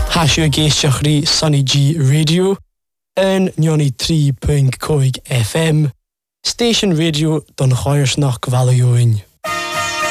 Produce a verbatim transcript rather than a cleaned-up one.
Hasio géisteachrí Sunny G Radio en ninety three point five F M Station Radio don Choirsnach Gvalioin.